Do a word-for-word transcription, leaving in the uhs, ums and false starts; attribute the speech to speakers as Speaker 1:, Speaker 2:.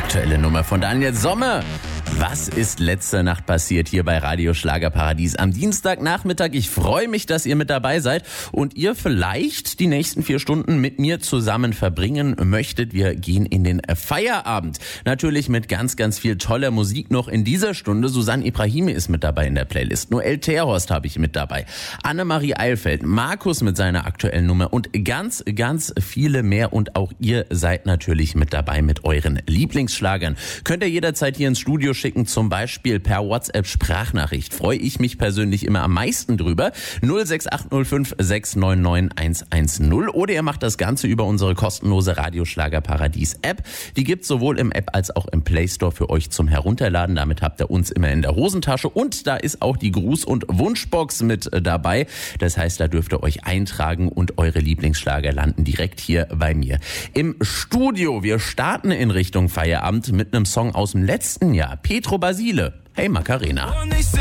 Speaker 1: aktuelle Nummer von Daniel Sommer. Was ist letzte Nacht passiert hier bei Radio Schlagerparadies am Dienstagnachmittag? Ich freue mich, dass ihr mit dabei seid und ihr vielleicht die nächsten vier Stunden mit mir zusammen verbringen möchtet. Wir gehen in den Feierabend. Natürlich mit ganz, ganz viel toller Musik noch in dieser Stunde. Susanne Ibrahimi ist mit dabei in der Playlist. Noel Terhorst habe ich mit dabei. Annemarie Eilfeld, Markus mit seiner aktuellen Nummer und ganz, ganz viele mehr. Und auch ihr seid natürlich mit dabei mit euren Lieblingsschlagern. Könnt ihr jederzeit hier ins Studio schicken, zum Beispiel per WhatsApp-Sprachnachricht. Freue ich mich persönlich immer am meisten drüber. null sechs acht null fünf sechs neun neun eins eins null oder ihr macht das Ganze über unsere kostenlose Radio Schlagerparadies App. Die gibt's sowohl im App als auch im Play Store für euch zum Herunterladen. Damit habt ihr uns immer in der Hosentasche und da ist auch die Gruß- und Wunschbox mit dabei. Das heißt, da dürft ihr euch eintragen und eure Lieblingsschlager landen direkt hier bei mir im Studio. Wir starten in Richtung Feierabend mit einem Song aus dem letzten Jahr. Petro Basile. Hey Macarena.